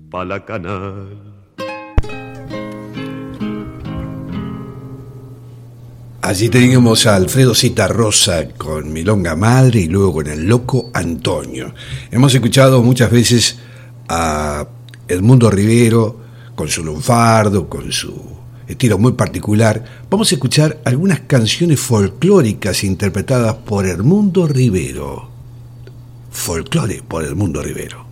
pa' la canal. Allí teníamos a Alfredo Zitarrosa con Milonga Madre y luego con el Loco Antonio. Hemos escuchado muchas veces a Edmundo Rivero con su lunfardo, con su estilo muy particular. Vamos a escuchar algunas canciones folclóricas interpretadas por Edmundo Rivero. Folclore por Edmundo Rivero.